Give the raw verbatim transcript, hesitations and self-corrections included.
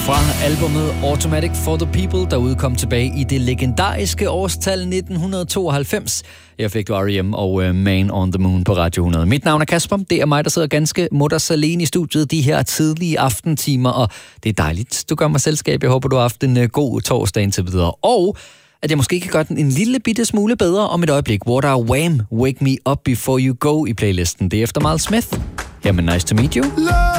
Fra albumet Automatic for the People, der udkom tilbage i det legendariske årstal nitten tooghalvfems. Jeg fik du R E M og uh, Man on the Moon på Radio hundrede. Mit navn er Kasper. Det er mig, der sidder ganske mutters alene i studiet de her tidlige aftentimer, og det er dejligt, du gør mig selskab. Jeg håber, du har haft en uh, god torsdag indtil videre. Og at jeg måske kan gøre den en lille bitte smule bedre om et øjeblik, hvor der er Wham! Wake Me Up Before You Go i playlisten. Det er efter Miles Smith. Her med Nice to Meet You.